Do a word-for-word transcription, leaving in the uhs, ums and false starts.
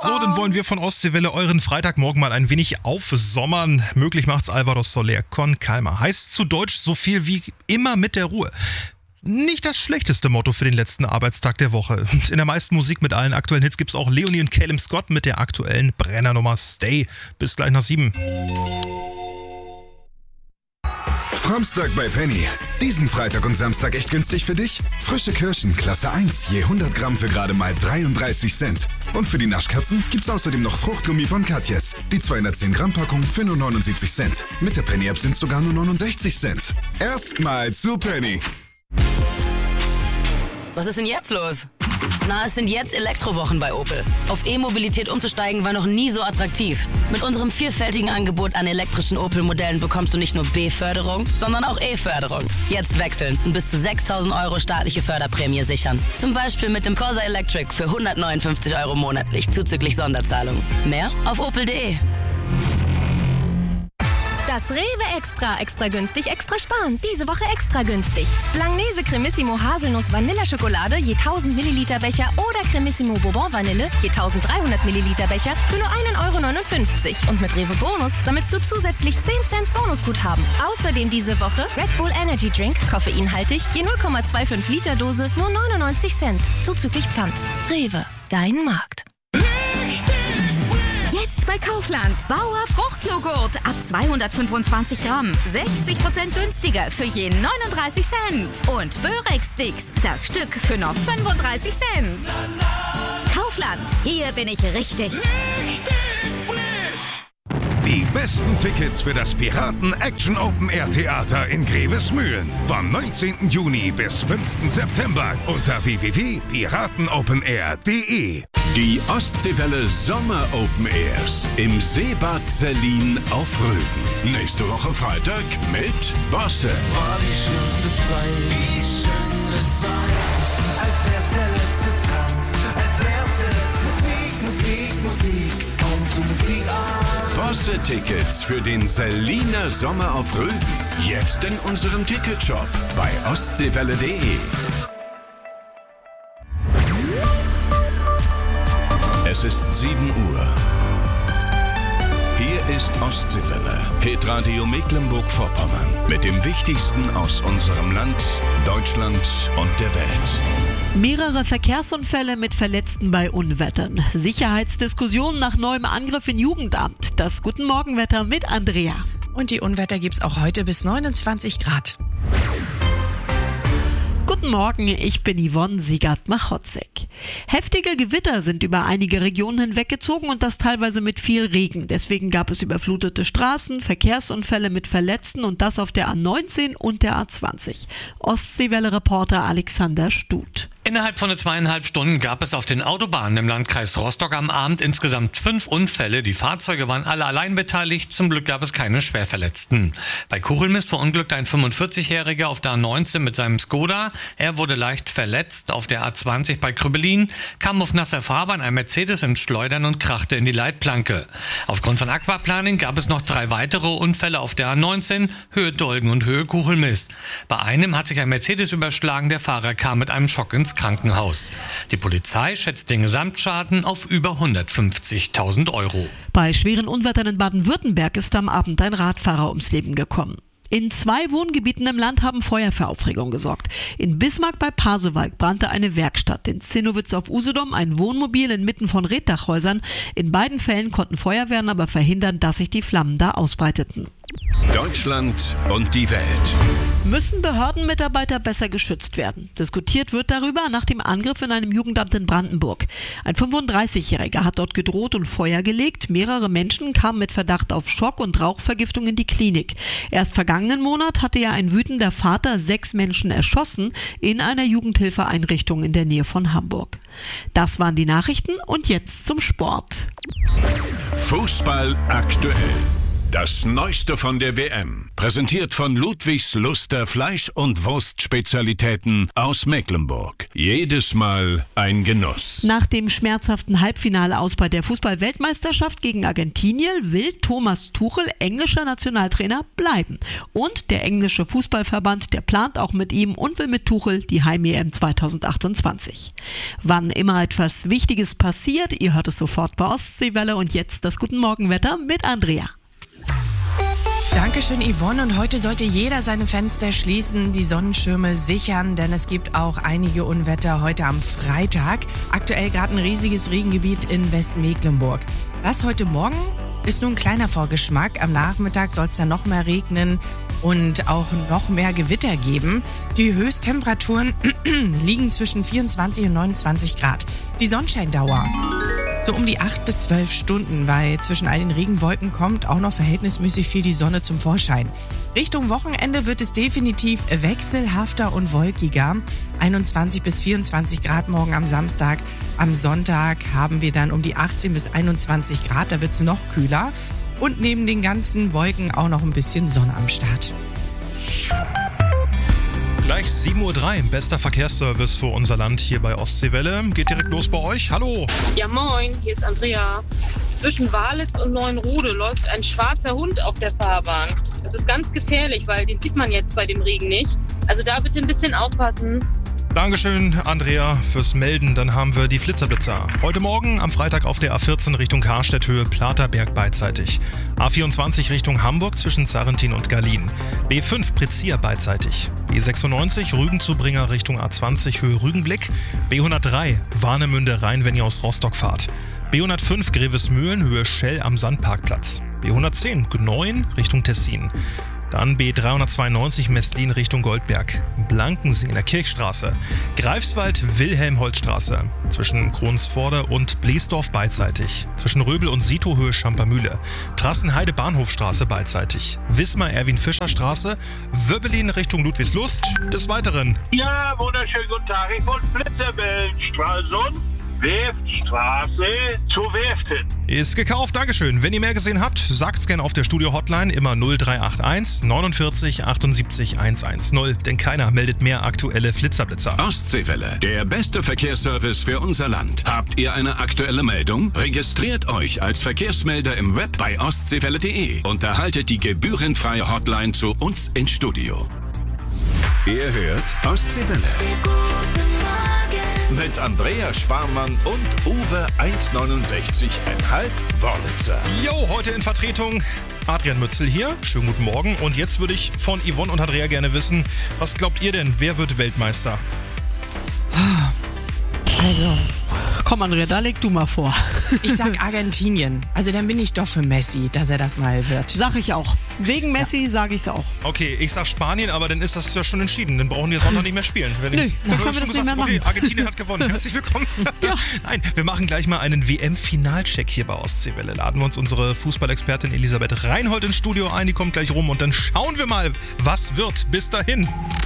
So, dann wollen wir von Ostseewelle euren Freitagmorgen mal ein wenig aufsommern. Möglich macht's Alvaro Soler con Calma. Heißt zu Deutsch so viel wie immer mit der Ruhe. Nicht das schlechteste Motto für den letzten Arbeitstag der Woche. Und in der meisten Musik mit allen aktuellen Hits gibt's auch Leonie und Calum Scott mit der aktuellen Brennernummer Stay. Bis gleich nach sieben. Samstag bei Penny. Diesen Freitag und Samstag echt günstig für dich? Frische Kirschen, Klasse eins, je hundert Gramm für gerade mal dreiunddreißig Cent. Und für die Naschkatzen gibt's außerdem noch Fruchtgummi von Katjes. Die zweihundertzehn Gramm Packung für nur neunundsiebzig Cent. Mit der Penny-App sind's sogar nur neunundsechzig Cent. Erstmal zu Penny. Was ist denn jetzt los? Na, es sind jetzt Elektrowochen bei Opel. Auf E-Mobilität umzusteigen war noch nie so attraktiv. Mit unserem vielfältigen Angebot an elektrischen Opel-Modellen bekommst du nicht nur B-Förderung, sondern auch E-Förderung. Jetzt wechseln und bis zu sechstausend Euro staatliche Förderprämie sichern. Zum Beispiel mit dem Corsa Electric für hundertneunundfünfzig Euro monatlich zuzüglich Sonderzahlung. Mehr auf opel punkt de. Das Rewe Extra. Extra günstig, extra sparen. Diese Woche extra günstig. Langnese Cremissimo Haselnuss Vanilleschokolade je tausend Milliliter Becher oder Cremissimo Bourbon Vanille je eintausenddreihundert Milliliter Becher für nur ein Euro neunundfünfzig. Und mit Rewe Bonus sammelst du zusätzlich zehn Cent Bonusguthaben. Außerdem diese Woche Red Bull Energy Drink, koffeinhaltig, je null Komma fünfundzwanzig Liter Dose, nur neunundneunzig Cent. Zuzüglich Pfand. Rewe, dein Markt. Jetzt bei Kaufland. Bauer Fruchtjoghurt ab zweihundertfünfundzwanzig Gramm. sechzig Prozent günstiger für je neununddreißig Cent. Und Börek-Sticks, das Stück für nur fünfunddreißig Cent. Kaufland, hier bin ich richtig. Die besten Tickets für das Piraten Action Open Air Theater in Grevesmühlen. Vom neunzehnten Juni bis fünften September unter w w w punkt piratenopenair punkt de. Die Ostseewelle Sommer Open Airs im Seebad Zerlin auf Rügen. Nächste Woche Freitag mit Bosse. Das war die schönste Zeit, die schönste Zeit. Als wär's der letzte Tanz, als wär's der letzte Musik, Musik, Musik, komm zu Musik an. Bosse-Tickets für den Zerliner Sommer auf Rügen. Jetzt in unserem Ticketshop bei ostseewelle punkt de. Es ist sieben Uhr. Hier ist Ostseewelle, Hitradio Mecklenburg-Vorpommern. Mit dem Wichtigsten aus unserem Land, Deutschland und der Welt. Mehrere Verkehrsunfälle mit Verletzten bei Unwettern. Sicherheitsdiskussionen nach neuem Angriff in Jugendamt. Das Guten Morgenwetter mit Andrea. Und die Unwetter gibt's auch heute bis neunundzwanzig Grad. Guten Morgen, ich bin Yvonne Siegert-Machotzek. Heftige Gewitter sind über einige Regionen hinweggezogen und das teilweise mit viel Regen. Deswegen gab es überflutete Straßen, Verkehrsunfälle mit Verletzten und das auf der A neunzehn und der A zwanzig. Ostseewelle-Reporter Alexander Stut. Innerhalb von zweieinhalb Stunden gab es auf den Autobahnen im Landkreis Rostock am Abend insgesamt fünf Unfälle. Die Fahrzeuge waren alle allein beteiligt. Zum Glück gab es keine Schwerverletzten. Bei Kuchelmist verunglückte ein fünfundvierzigjähriger auf der A neunzehn mit seinem Skoda. Er wurde leicht verletzt. Auf der A zwanzig bei Krübelin kam auf nasser Fahrbahn ein Mercedes ins Schleudern und krachte in die Leitplanke. Aufgrund von Aquaplaning gab es noch drei weitere Unfälle auf der A neunzehn, Höhe Dolgen und Höhe Kuchelmist. Bei einem hat sich ein Mercedes überschlagen. Der Fahrer kam mit einem Schock ins Krankenhaus. Die Polizei schätzt den Gesamtschaden auf über hundertfünfzigtausend Euro. Bei schweren Unwettern in Baden-Württemberg ist am Abend ein Radfahrer ums Leben gekommen. In zwei Wohngebieten im Land haben Feuer für Aufregung gesorgt. In Bismarck bei Pasewalk brannte eine Werkstatt, in Zinnowitz auf Usedom ein Wohnmobil inmitten von Reetdachhäusern. In beiden Fällen konnten Feuerwehren aber verhindern, dass sich die Flammen da ausbreiteten. Deutschland und die Welt. Müssen Behördenmitarbeiter besser geschützt werden? Diskutiert wird darüber nach dem Angriff in einem Jugendamt in Brandenburg. Ein fünfunddreißigjähriger hat dort gedroht und Feuer gelegt. Mehrere Menschen kamen mit Verdacht auf Schock- und Rauchvergiftung in die Klinik. Erst vergangenen Monat hatte ja ein wütender Vater sechs Menschen erschossen in einer Jugendhilfeeinrichtung in der Nähe von Hamburg. Das waren die Nachrichten und jetzt zum Sport. Fußball aktuell. Das Neueste von der W M. Präsentiert von Ludwigs Luster Fleisch- und Wurstspezialitäten aus Mecklenburg. Jedes Mal ein Genuss. Nach dem schmerzhaften Halbfinale aus bei der Fußball-Weltmeisterschaft gegen Argentinien will Thomas Tuchel englischer Nationaltrainer bleiben. Und der englische Fußballverband, der plant auch mit ihm und will mit Tuchel die Heim-E M zwanzig achtundzwanzig. Wann immer etwas Wichtiges passiert, ihr hört es sofort bei Ostseewelle und jetzt das Guten Morgenwetter mit Andrea. Dankeschön, Yvonne. Und heute sollte jeder seine Fenster schließen, die Sonnenschirme sichern, denn es gibt auch einige Unwetter heute am Freitag. Aktuell gerade ein riesiges Regengebiet in Westmecklenburg. Was heute Morgen ist nur ein kleiner Vorgeschmack. Am Nachmittag soll es dann noch mehr regnen und auch noch mehr Gewitter geben. Die Höchsttemperaturen liegen zwischen vierundzwanzig und neunundzwanzig Grad. Die Sonnenscheindauer so um die acht bis zwölf Stunden, weil zwischen all den Regenwolken kommt auch noch verhältnismäßig viel die Sonne zum Vorschein. Richtung Wochenende wird es definitiv wechselhafter und wolkiger. einundzwanzig bis vierundzwanzig Grad morgen am Samstag. Am Sonntag haben wir dann um die achtzehn bis einundzwanzig Grad, da wird es noch kühler. Und neben den ganzen Wolken auch noch ein bisschen Sonne am Start. Gleich sieben Uhr drei, bester Verkehrsservice für unser Land hier bei Ostseewelle. Geht direkt los bei euch. Hallo. Ja moin, hier ist Andrea. Zwischen Walitz und Neuenrode läuft ein schwarzer Hund auf der Fahrbahn. Das ist ganz gefährlich, weil den sieht man jetzt bei dem Regen nicht. Also da bitte ein bisschen aufpassen. Dankeschön, Andrea, fürs Melden. Dann haben wir die Flitzerblitzer. Heute Morgen am Freitag auf der A vierzehn Richtung Karstädt-Höhe Platerberg beidseitig. A vierundzwanzig Richtung Hamburg zwischen Zarrentin und Garlin. B fünf Prezia beidseitig. B sechsundneunzig Rügen-Zubringer Richtung A zwanzig Höhe Rügenblick. B hundertdrei Warnemünde Rhein, wenn ihr aus Rostock fahrt. B hundertfünf Grevesmühlen Höhe Schell am Sandparkplatz. B hundertzehn Gneuen Richtung Tessin. Dann B dreihundertzweiundneunzig Mestlin Richtung Goldberg, Blankensee in der Kirchstraße, Greifswald-Wilhelm-Holtstraße, zwischen Kronsvorder und Bliesdorf beidseitig, zwischen Röbel und Sito Höhe Schampermühle, Trassenheide-Bahnhofstraße beidseitig, Wismar-Erwin-Fischer-Straße, Wöbbelin Richtung Ludwigslust, des Weiteren. Ja, wunderschönen guten Tag, ich wollte Blitzerwellenstraße. Werftstraße zu Werften. Ist gekauft, Dankeschön. Wenn ihr mehr gesehen habt, sagt's gerne auf der Studio-Hotline, immer null drei acht eins neunundvierzig achtundsiebzig hundertzehn, denn keiner meldet mehr aktuelle Flitzerblitzer. Ostseewelle, der beste Verkehrsservice für unser Land. Habt ihr eine aktuelle Meldung? Registriert euch als Verkehrsmelder im Web bei ostseewelle punkt de und erhaltet die gebührenfreie Hotline zu uns ins Studio. Ihr hört Ostseewelle. Mit Andrea Sparmann und Uwe eins neunundsechzig Komma fünf Wörlitzer. Jo, heute in Vertretung Adrian Mützel hier. Schönen guten Morgen. Und jetzt würde ich von Yvonne und Andrea gerne wissen, was glaubt ihr denn, wer wird Weltmeister? Also, komm Andrea, da leg du mal vor. Ich sag Argentinien. Also dann bin ich doch für Messi, dass er das mal wird. Sag ich auch. Wegen Messi ja. sage ich es auch. Okay, ich sag Spanien, aber dann ist das ja schon entschieden. Dann brauchen die Sonntag nicht mehr spielen. Wenn Nö, ich, dann können wir das nicht mehr machen. Okay, Argentinien hat gewonnen. Herzlich willkommen. Ja. Nein, wir machen gleich mal einen W M-Finalcheck hier bei Ostseewelle. Laden wir uns unsere Fußballexpertin Elisabeth Reinhold ins Studio ein. Die kommt gleich rum und dann schauen wir mal, was wird. Bis dahin.